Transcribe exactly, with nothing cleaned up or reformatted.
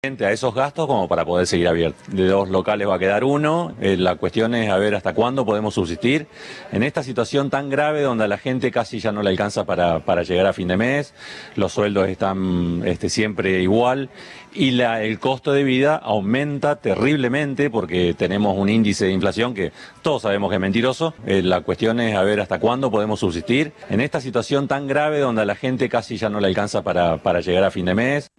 a esos gastos como para poder seguir abiertos. De dos locales va a quedar uno, eh, la cuestión es a ver hasta cuándo podemos subsistir en esta situación tan grave donde a la gente casi ya no le alcanza para, para llegar a fin de mes, los sueldos están este, siempre igual y la, el costo de vida aumenta terriblemente porque tenemos un índice de inflación que todos sabemos que es mentiroso. Eh, la cuestión es a ver hasta cuándo podemos subsistir en esta situación tan grave donde a la gente casi ya no le alcanza para, para llegar a fin de mes.